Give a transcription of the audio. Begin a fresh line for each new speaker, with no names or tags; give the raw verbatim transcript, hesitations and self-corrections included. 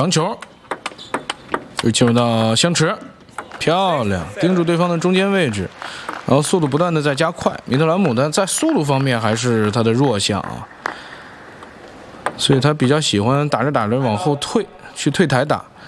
长球，又进入到香池，漂亮，盯住对方的中间位置，然后速度不断的在加快。米特兰姆呢，在速度方面还是他的弱项啊，所以他比较喜欢打着打着往后退，去退台打。